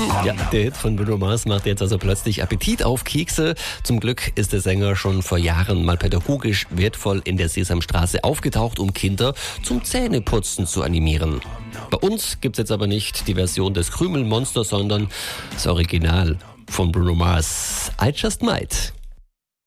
Ja, der Hit von Bruno Mars macht jetzt also plötzlich Appetit auf Kekse. Zum Glück ist der Sänger schon vor Jahren mal pädagogisch wertvoll in der Sesamstraße aufgetaucht, um Kinder zum Zähneputzen zu animieren. Bei uns gibt's jetzt aber nicht die Version des Krümelmonsters, sondern das Original von Bruno Mars. I Just Might.